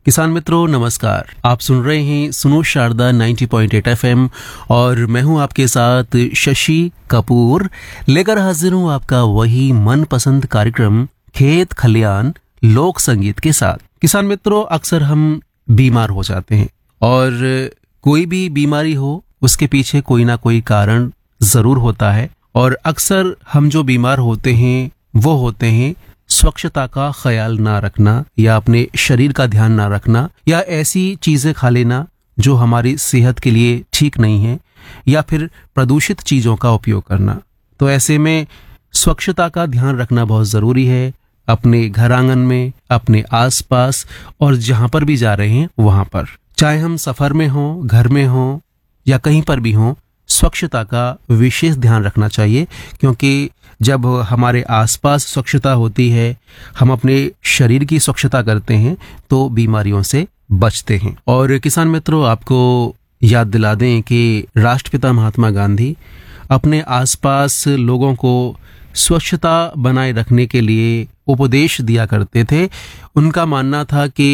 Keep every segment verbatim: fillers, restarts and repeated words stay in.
किसान मित्रों नमस्कार। आप सुन रहे हैं सुनो शारदा नब्बे पॉइंट आठ एफएम और मैं हूं आपके साथ शशि कपूर, लेकर हाजिर हूं आपका वही मनपसंद कार्यक्रम खेत खलियान लोक संगीत के साथ। किसान मित्रों, अक्सर हम बीमार हो जाते हैं और कोई भी बीमारी हो उसके पीछे कोई ना कोई कारण जरूर होता है और अक्सर हम जो बीमार होते हैं वो होते हैं स्वच्छता का ख्याल ना रखना या अपने शरीर का ध्यान ना रखना या ऐसी चीजें खा लेना जो हमारी सेहत के लिए ठीक नहीं है या फिर प्रदूषित चीजों का उपयोग करना। तो ऐसे में स्वच्छता का ध्यान रखना बहुत जरूरी है, अपने घर आंगन में, अपने आसपास और जहां पर भी जा रहे हैं वहां पर, चाहे हम सफर में हों, घर में हों या कहीं पर भी हों, स्वच्छता का विशेष ध्यान रखना चाहिए। क्योंकि जब हमारे आसपास स्वच्छता होती है, हम अपने शरीर की स्वच्छता करते हैं तो बीमारियों से बचते हैं। और किसान मित्रों, आपको याद दिला दें कि राष्ट्रपिता महात्मा गांधी अपने आसपास लोगों को स्वच्छता बनाए रखने के लिए उपदेश दिया करते थे। उनका मानना था कि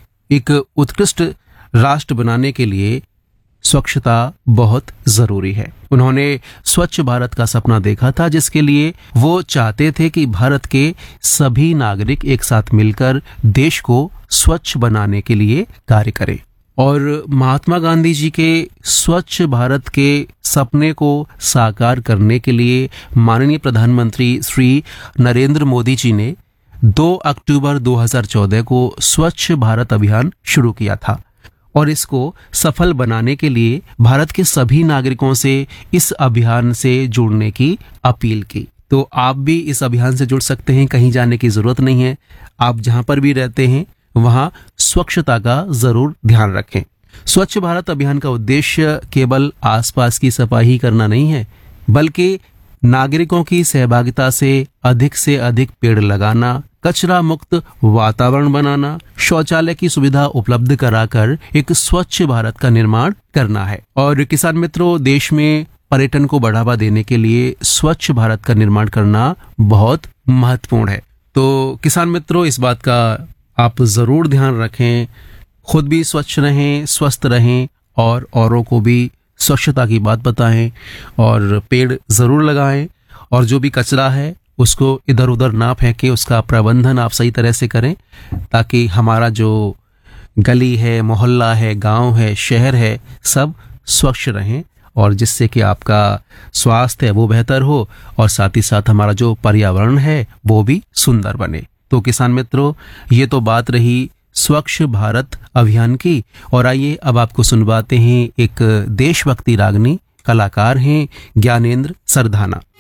एक उत्कृष्ट राष्ट्र बनाने के लिए स्वच्छता बहुत जरूरी है। उन्होंने स्वच्छ भारत का सपना देखा था, जिसके लिए वो चाहते थे कि भारत के सभी नागरिक एक साथ मिलकर देश को स्वच्छ बनाने के लिए कार्य करें। और महात्मा गांधी जी के स्वच्छ भारत के सपने को साकार करने के लिए माननीय प्रधानमंत्री श्री नरेंद्र मोदी जी ने दो अक्टूबर दो हज़ार चौदह को स्वच्छ भारत अभियान शुरू किया था और इसको सफल बनाने के लिए भारत के सभी नागरिकों से इस अभियान से जुड़ने की अपील की। तो आप भी इस अभियान से जुड़ सकते हैं, कहीं जाने की जरूरत नहीं है। आप जहां पर भी रहते हैं वहां स्वच्छता का जरूर ध्यान रखें। स्वच्छ भारत अभियान का उद्देश्य केवल आसपास की सफाई करना नहीं है, बल्कि नागरिकों की सहभागिता से अधिक से अधिक पेड़ लगाना, कचरा मुक्त वातावरण बनाना, शौचालय की सुविधा उपलब्ध कराकर एक स्वच्छ भारत का निर्माण करना है। और किसान मित्रों, देश में पर्यटन को बढ़ावा देने के लिए स्वच्छ भारत का निर्माण करना बहुत महत्वपूर्ण है। तो किसान मित्रों, इस बात का आप जरूर ध्यान रखें, खुद भी स्वच्छ रहें, स्वस्थ रहें और औरों को भी स्वच्छता की बात बताएं और पेड़ जरूर लगाएं। और जो भी कचरा है उसको इधर उधर ना फेंके, उसका प्रबंधन आप सही तरह से करें ताकि हमारा जो गली है, मोहल्ला है, गांव है, शहर है, सब स्वच्छ रहें और जिससे कि आपका स्वास्थ्य है वो बेहतर हो और साथ ही साथ हमारा जो पर्यावरण है वो भी सुंदर बने। तो किसान मित्रों, ये तो बात रही स्वच्छ भारत अभियान की। और आइए अब आपको सुनवाते हैं एक देशभक्ति रागनी, कलाकार हैं ज्ञानेंद्र सरधाना।